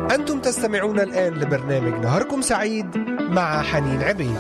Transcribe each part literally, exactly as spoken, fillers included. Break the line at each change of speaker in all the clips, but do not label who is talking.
أنتم تستمعون الآن لبرنامج نهاركم سعيد مع حنين عبيد.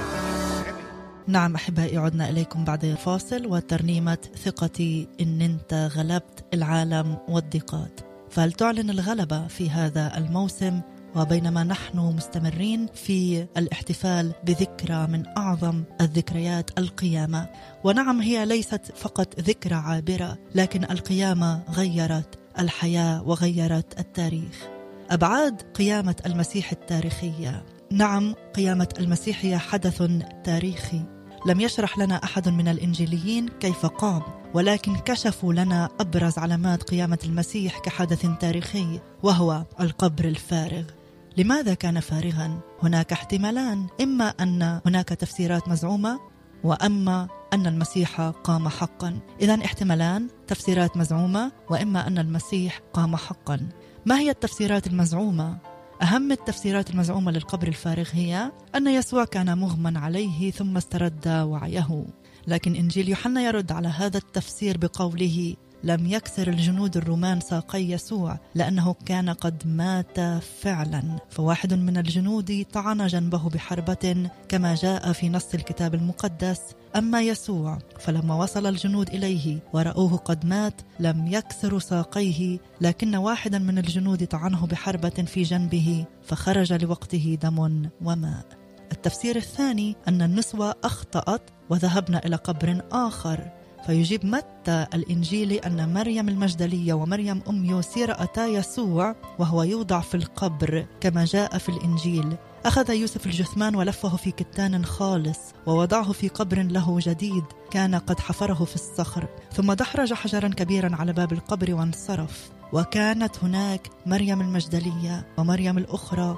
نعم أحبائي، عدنا إليكم بعد الفاصل وترنيمة ثقتي إن أنت غلبت العالم والضيقات. فلتعلن الغلبة في هذا الموسم، وبينما نحن مستمرين في الاحتفال بذكرى من أعظم الذكريات القيامة. ونعم، هي ليست فقط ذكرى عابرة، لكن القيامة غيرت الحياة وغيرت التاريخ. أبعاد قيامة المسيح التاريخية. نعم، قيامة المسيح هي حدث تاريخي. لم يشرح لنا أحد من الإنجيليين كيف قام، ولكن كشفوا لنا أبرز علامات قيامة المسيح كحدث تاريخي، وهو القبر الفارغ. لماذا كان فارغا؟ هناك احتمالان، إما أن هناك تفسيرات مزعومة، وأما أن المسيح قام حقا. إذن احتمالان، تفسيرات مزعومة، وإما أن المسيح قام حقا. ما هي التفسيرات المزعومة؟ أهم التفسيرات المزعومة للقبر الفارغ هي أن يسوع كان مغمى عليه ثم استرد وعيه. لكن إنجيل يوحنا يرد على هذا التفسير بقوله: لم يكسر الجنود الرومان ساقي يسوع لأنه كان قد مات فعلا، فواحد من الجنود طعن جنبه بحربة كما جاء في نص الكتاب المقدس. أما يسوع فلما وصل الجنود إليه ورأوه قد مات لم يكسروا ساقيه، لكن واحدا من الجنود طعنه بحربة في جنبه فخرج لوقته دم وماء. التفسير الثاني أن النسوة أخطأت وذهبنا إلى قبر آخر. فيجيب متى الإنجيلي أن مريم المجدلية ومريم أم يوسي رأتا يسوع وهو يوضع في القبر كما جاء في الإنجيل. أخذ يوسف الجثمان ولفه في كتان خالص ووضعه في قبر له جديد كان قد حفره في الصخر، ثم دحرج حجرا كبيرا على باب القبر وانصرف. وكانت هناك مريم المجدلية ومريم الأخرى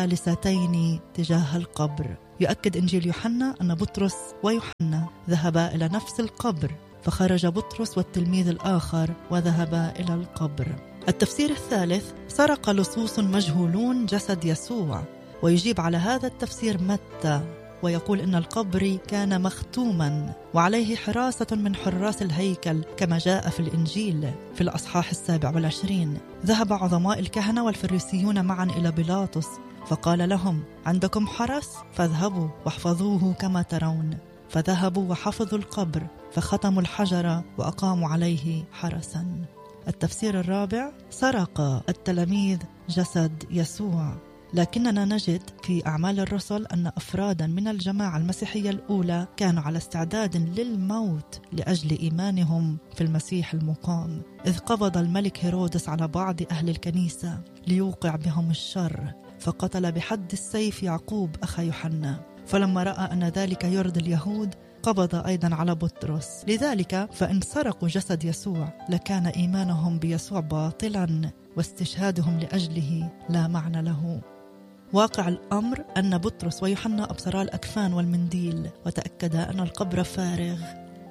جالستين تجاه القبر. يؤكد إنجيل يوحنا أن بطرس ويوحنا ذهبا إلى نفس القبر، فخرج بطرس والتلميذ الآخر وذهبا إلى القبر. التفسير الثالث: سرق لصوص مجهولون جسد يسوع. ويجيب على هذا التفسير متى ويقول إن القبر كان مختوما وعليه حراسة من حراس الهيكل كما جاء في الإنجيل في الأصحاح السابع والعشرين. ذهب عظماء الكهنة والفريسيون معا إلى بيلاطس فقال لهم: عندكم حرس؟ فاذهبوا واحفظوه كما ترون. فذهبوا وحفظوا القبر فختموا الحجر وأقاموا عليه حرسا. التفسير الرابع: سرق التلاميذ جسد يسوع. لكننا نجد في أعمال الرسل أن أفرادا من الجماعة المسيحية الأولى كانوا على استعداد للموت لأجل إيمانهم في المسيح المقام، إذ قبض الملك هيرودس على بعض أهل الكنيسة ليوقع بهم الشر، فقتل بحد السيف يعقوب أخا يوحنا. فلما رأى أن ذلك يرضي اليهود قبض أيضا على بطرس. لذلك فإن سرقوا جسد يسوع لكان إيمانهم بيسوع باطلا واستشهادهم لأجله لا معنى له. واقع الأمر أن بطرس ويوحنا أبصرا الأكفان والمنديل وتأكدا أن القبر فارغ،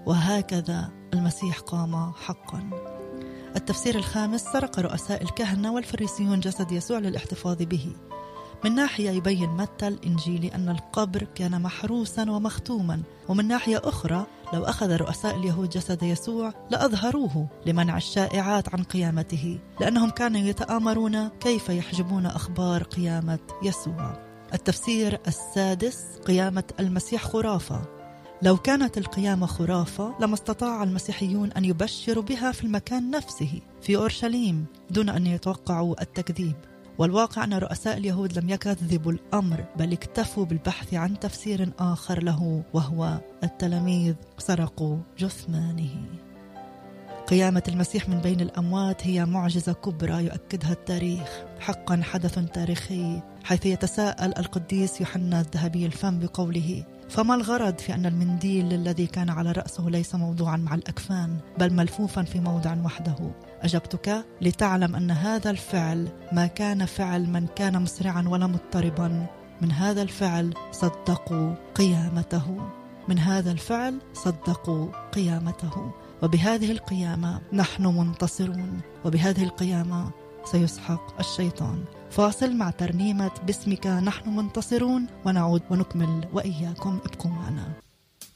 وهكذا المسيح قام حقا. التفسير الخامس: سرق رؤساء الكهنة والفريسيون جسد يسوع للاحتفاظ به. من ناحية يبين متى الإنجيلي أن القبر كان محروسا ومختوما، ومن ناحية أخرى لو أخذ رؤساء اليهود جسد يسوع لأظهروه لمنع الشائعات عن قيامته، لأنهم كانوا يتآمرون كيف يحجبون أخبار قيامة يسوع. التفسير السادس: قيامة المسيح خرافة. لو كانت القيامة خرافة لما استطاع المسيحيون أن يبشروا بها في المكان نفسه في أورشليم دون أن يتوقعوا التكذيب. والواقع أن رؤساء اليهود لم يكذبوا الأمر، بل اكتفوا بالبحث عن تفسير آخر له، وهو التلاميذ سرقوا جثمانه. قيامة المسيح من بين الأموات هي معجزة كبرى يؤكدها التاريخ، حقا حدث تاريخي، حيث يتساءل القديس يوحنا الذهبي الفم بقوله: فما الغرض في أن المنديل الذي كان على رأسه ليس موضوعا مع الأكفان بل ملفوفا في موضع وحده؟ أجبتك: لتعلم أن هذا الفعل ما كان فعل من كان مسرعا ولا مضطربا. من هذا الفعل صدقوا قيامته، من هذا الفعل صدقوا قيامته. وبهذه القيامة نحن منتصرون، وبهذه القيامة سيسحق الشيطان. فاصل مع ترنيمة باسمك نحن منتصرون ونعود ونكمل وإياكم. ابقوا معنا.